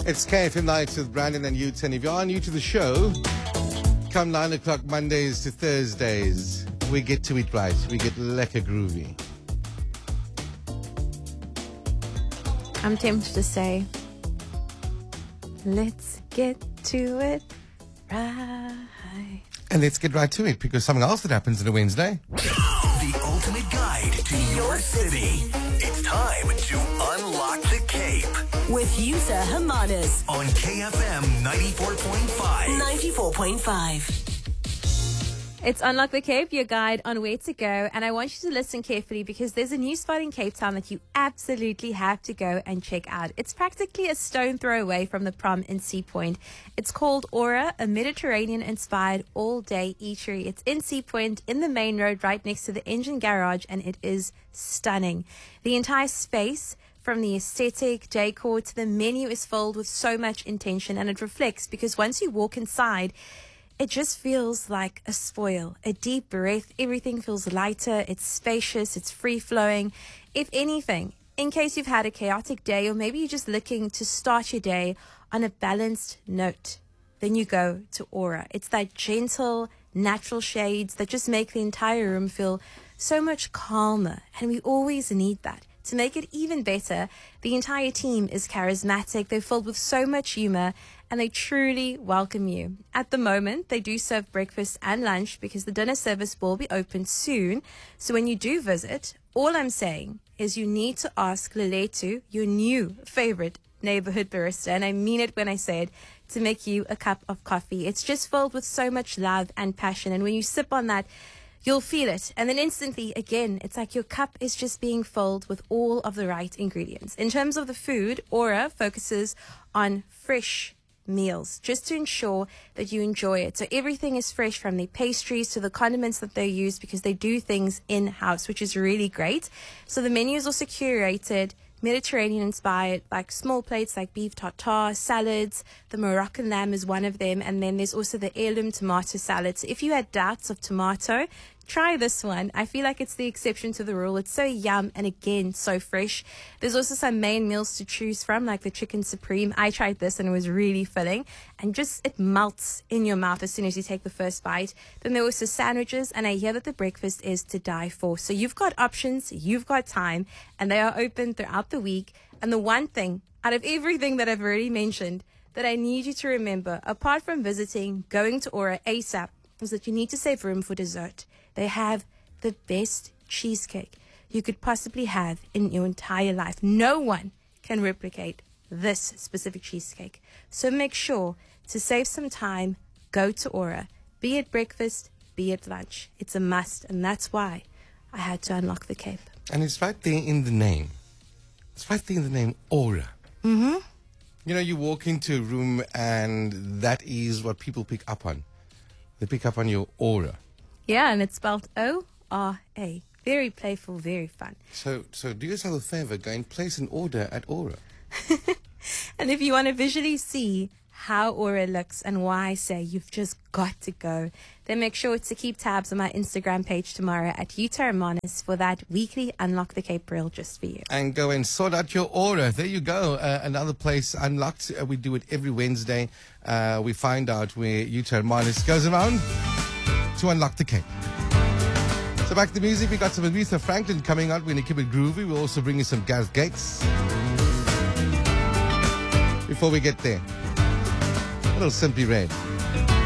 It's KFM Nights with Brandon and Uten. If you are new to the show, come 9 o'clock Mondays to Thursdays, we get to it right. We get lekker groovy. I'm tempted to say, let's get to it right. And let's get right to it, because something else that happens on a Wednesday. The ultimate guide to your city. It's time to unlock the Cape with Yuta Hamanas on KFM 94.5. 94.5. It's Unlock the Cape, your guide on where to go. And I want you to listen carefully because there's a new spot in Cape Town that you absolutely have to go and check out. It's practically a stone throw away from the prom in Sea Point. It's called Aura, a Mediterranean-inspired all-day eatery. It's in Sea Point, in the main road, right next to the engine garage, and it is stunning. The entire space, from the aesthetic, decor, to the menu, is filled with so much intention, and it reflects because once you walk inside, it just feels like a spoil, a deep breath. Everything feels lighter, it's spacious, it's free-flowing. If anything, in case you've had a chaotic day or maybe you're just looking to start your day on a balanced note, then you go to Aura. It's that gentle, natural shades that just make the entire room feel so much calmer, and we always need that. To make it even better, the entire team is charismatic, they're filled with so much humor, and they truly welcome you. At the moment, they do serve breakfast and lunch because the dinner service will be open soon. So when you do visit, all I'm saying is you need to ask Leletu, your new favorite neighborhood barista, and I mean it when I say it, to make you a cup of coffee. It's just filled with so much love and passion, and when you sip on that, you'll feel it. And then instantly, again, it's like your cup is just being filled with all of the right ingredients. In terms of the food, Aura focuses on fresh meals just to ensure that you enjoy it. So everything is fresh, from the pastries to the condiments that they use, because they do things in-house, which is really great. So the menu is also curated Mediterranean inspired, like small plates like beef tartare, salads. The Moroccan lamb is one of them, and then there's also the heirloom tomato salad. So if you had doubts of tomato, try this one. I feel like it's the exception to the rule. It's so yum, and again, so fresh. There's also some main meals to choose from, like the chicken supreme. I tried this and it was really filling, and just it melts in your mouth as soon as you take the first bite. Then there are also sandwiches, and I hear that the breakfast is to die for. So you've got options, you've got time, and they are open throughout the week. And the one thing out of everything that I've already mentioned that I need you to remember, apart from visiting, going to Aura ASAP, is that you need to save room for dessert. They have the best cheesecake you could possibly have in your entire life. No one can replicate this specific cheesecake. So make sure to save some time, go to Aura. Be it breakfast, be it lunch. It's a must, and that's why I had to unlock the Cape. And it's right there in the name. It's right there in the name, Aura. Mm-hmm. You know, you walk into a room and that is what people pick up on. They pick up on your aura. Yeah, and it's spelled O-R-A. Very playful, very fun. So do yourself a favor, go and place an order at Aura. And if you want to visually see how Aura looks and why I say you've just got to go, then make sure to keep tabs on my Instagram page tomorrow at Yuta Hamanas for that weekly Unlock the Cape reel just for you. And go and sort out your aura. There you go. Another place unlocked. We do it every Wednesday. We find out where Yuta Hamanas goes around to unlock the Cape. So back to the music. We got some Aretha Franklin coming out. We're going to keep it groovy. We'll also bring you some Gareth Gates. Before we get there, a little Simply Red.